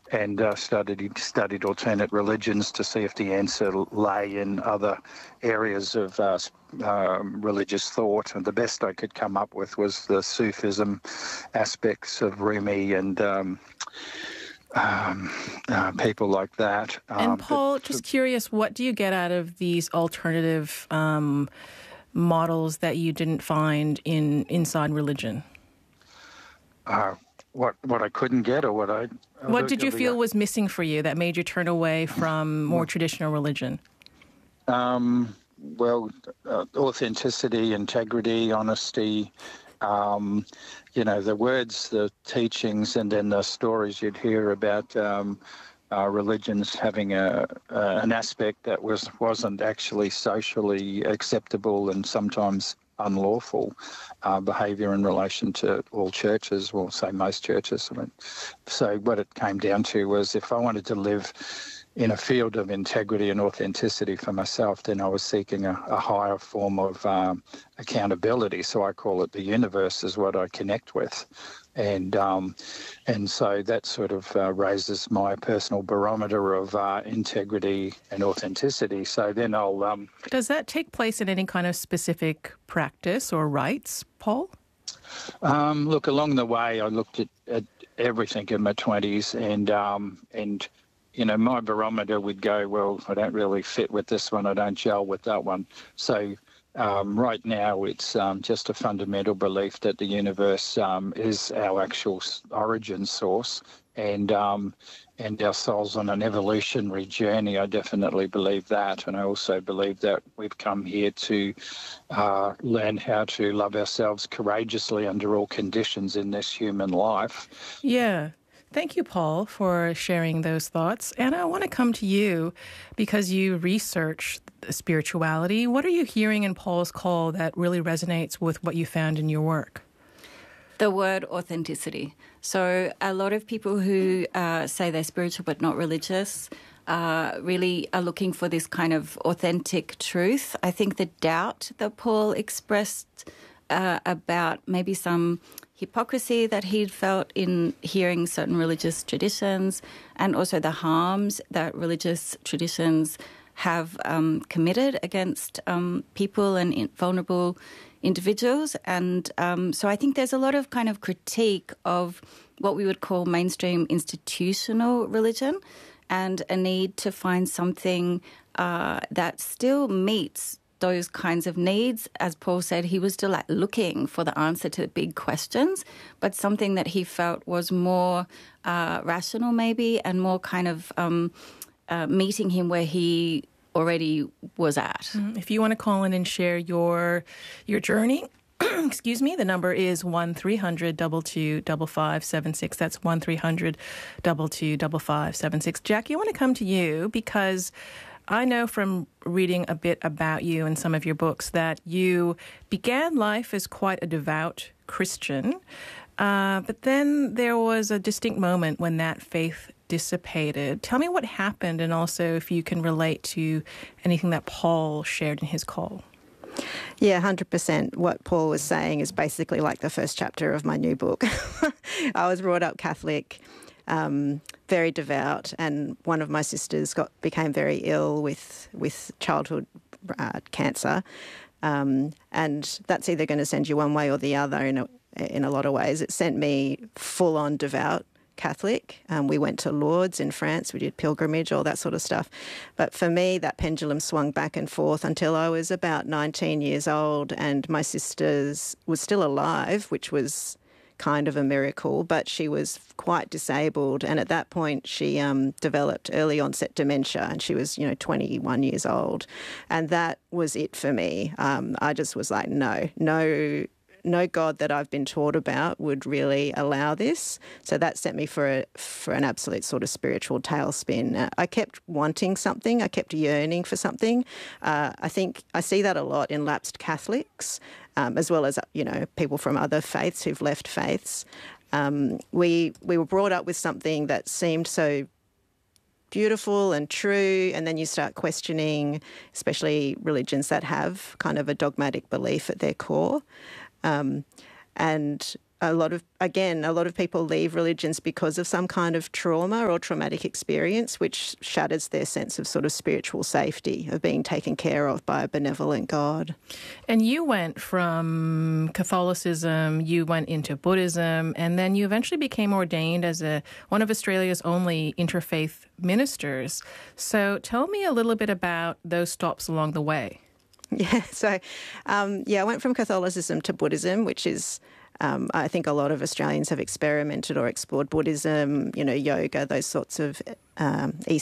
and studied alternate religions to see if the answer lay in other areas of religious thought. And the best I could come up with was the Sufism aspects of Rumi and people like that. And Paul, just curious, what do you get out of these alternative models that you didn't find inside religion? What I couldn't get, or what I... What did you feel was missing for you that made you turn away from more traditional religion? Authenticity, integrity, honesty, the words, the teachings, and then the stories you'd hear about religions having an aspect that wasn't actually socially acceptable and sometimes unlawful behaviour in relation to all churches, well, say most churches. So what it came down to was, if I wanted to live in a field of integrity and authenticity for myself, then I was seeking a higher form of accountability. So I call it the universe is what I connect with. And so that sort of raises my personal barometer of integrity and authenticity. So then I'll... Does that take place in any kind of specific practice or rites, Paul? Look, along the way, I looked at everything in my 20s and my barometer would go, well, I don't really fit with this one, I don't gel with that one. So right now it's just a fundamental belief that the universe is our actual origin source, and our soul's on an evolutionary journey. I definitely believe that, and I also believe that we've come here to learn how to love ourselves courageously under all conditions in this human life. Yeah. Thank you, Paul, for sharing those thoughts. Anna, I want to come to you because you research spirituality. What are you hearing in Paul's call that really resonates with what you found in your work? The word authenticity. So a lot of people who say they're spiritual but not religious really are looking for this kind of authentic truth. I think the doubt that Paul expressed about maybe some hypocrisy that he'd felt in hearing certain religious traditions, and also the harms that religious traditions have committed against people and vulnerable individuals. And so I think there's a lot of kind of critique of what we would call mainstream institutional religion, and a need to find something that still meets those kinds of needs. As Paul said, he was still looking for the answer to the big questions, but something that he felt was more rational maybe, and more kind of meeting him where he already was at. If you want to call in and share your journey, excuse me, the number is 1-300-222-5576. That's 1-300-222-5576. Jackie, I want to come to you because I know from reading a bit about you in some of your books that you began life as quite a devout Christian, but then there was a distinct moment when that faith dissipated. Tell me what happened, and also if you can relate to anything that Paul shared in his call. Yeah, 100%. What Paul was saying is basically like the first chapter of my new book. I was brought up Catholic, very devout, and one of my sisters became very ill with childhood cancer, and that's either going to send you one way or the other in a lot of ways. It sent me full-on devout Catholic. We went to Lourdes in France. We did pilgrimage, all that sort of stuff. But for me, that pendulum swung back and forth until I was about 19 years old, and my sister was still alive, which was kind of a miracle, but she was quite disabled. And at that point, she developed early onset dementia, and she was, 21 years old. And that was it for me. I just was like, no God that I've been taught about would really allow this. So that sent me for an absolute sort of spiritual tailspin. I kept wanting something. I kept yearning for something. I think I see that a lot in lapsed Catholics, as well as, people from other faiths who've left faiths. We were brought up with something that seemed so beautiful and true, and then you start questioning, especially religions that have kind of a dogmatic belief at their core. And a lot of people leave religions because of some kind of trauma or traumatic experience, which shatters their sense of sort of spiritual safety, of being taken care of by a benevolent God. And you went from Catholicism, you went into Buddhism, and then you eventually became ordained as one of Australia's only interfaith ministers. So tell me a little bit about those stops along the way. Yeah, so I went from Catholicism to Buddhism, which is, I think a lot of Australians have experimented or explored Buddhism, yoga, those sorts of